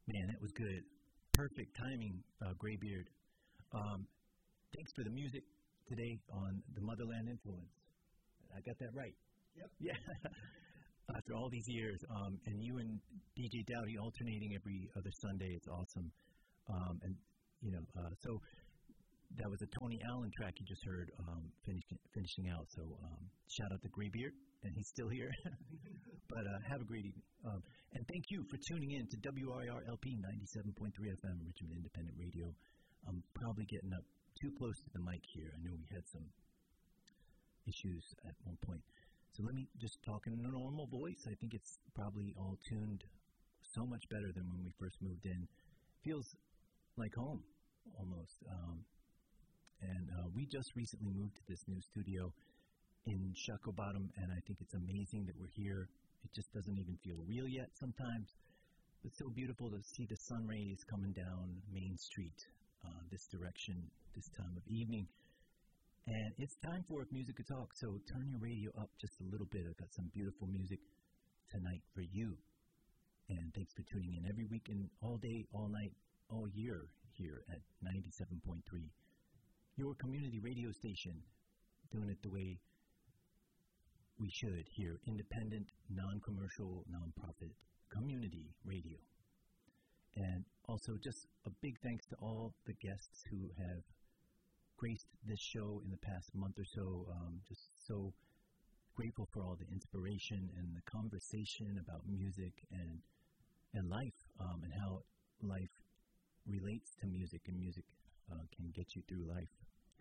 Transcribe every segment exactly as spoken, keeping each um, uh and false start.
Man, that was good. Perfect timing, uh, Graybeard. Um, thanks for the music today on the Motherland Influence. I got that right. Yep. Yeah. After all these years, um, and you and D J Dowdy alternating every other Sunday, it's awesome. Um, and, you know, uh, so that was a Tony Allen track you just heard um, finish, finishing out. So um, shout out to Graybeard, and he's still here. But uh, have a great evening. Um, and thank you for tuning in to W I R L P ninety-seven point three F M, Richmond Independent Radio. I'm probably getting up too close to the mic here. I know we had some issues at one point. So let me just talk in a normal voice. I think it's probably all tuned so much better than when we first moved in. Feels like home, almost. Um, and uh, we just recently moved to this new studio in Shockoe Bottom, and I think it's amazing that we're here. It just doesn't even feel real yet sometimes. It's so beautiful to see the sun rays coming down Main Street uh, this direction, this time of evening. And it's time for Music to Talk, so turn your radio up just a little bit. I've got some beautiful music tonight for you. And thanks for tuning in every week and all day, all night, all year here at ninety-seven point three. Your community radio station, doing it the way we should here. Independent, non-commercial, non-profit community radio. And also just a big thanks to all the guests who have graced this show in the past month or so. Um, just so grateful for all the inspiration and the conversation about music and and life, um, and how life relates to music, and music uh, can get you through life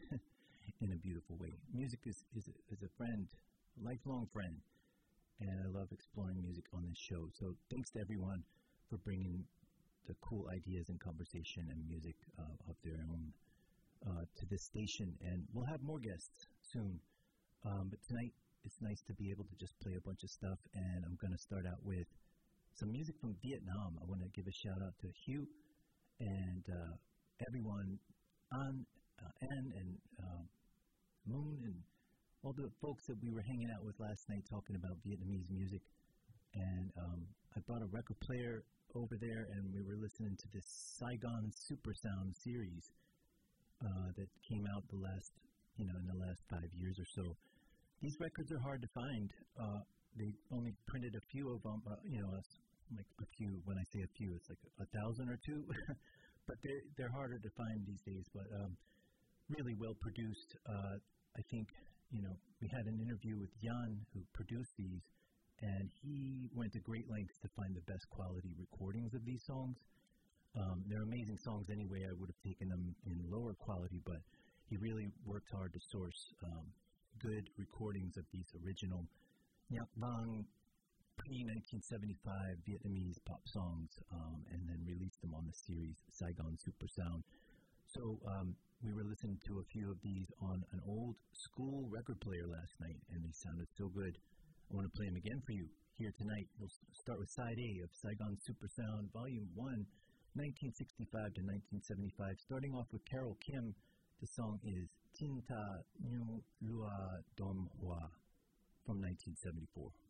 in a beautiful way. Music is, is, is a friend, a lifelong friend, and I love exploring music on this show. So thanks to everyone for bringing the cool ideas and conversation and music uh, of their own Uh, to this station, and we'll have more guests soon. Um, but tonight, it's nice to be able to just play a bunch of stuff, and I'm going to start out with some music from Vietnam. I want to give a shout out to Hugh and uh, everyone on uh, Ann and uh, Moon and all the folks that we were hanging out with last night talking about Vietnamese music. And um, I brought a record player over there, and we were listening to this Saigon Super Sound series Uh, that came out the last, you know, in the last five years or so. These records are hard to find. Uh, they only printed a few of them, uh, you know, like a few. When I say a few, it's like a, a thousand or two. But they're they're harder to find these days. But um, really well produced. Uh, I think, you know, we had an interview with Jan who produced these, and he went to great lengths to find the best quality recordings of these songs. Um, they're amazing songs anyway. I would have taken them in lower quality, but he really worked hard to source um, good recordings of these original Nhạc Vang pre nineteen seventy-five Vietnamese pop songs, um, and then released them on the series Saigon Super Sound. So um, we were listening to a few of these on an old school record player last night, and they sounded so good. I want to play them again for you here tonight. We'll start with Side A of Saigon Super Sound, Volume one. nineteen sixty-five to nineteen seventy-five. Starting off with Carole Kim, the song is Tin Ta Nhu Lua Dom Hoa from nineteen seventy-four.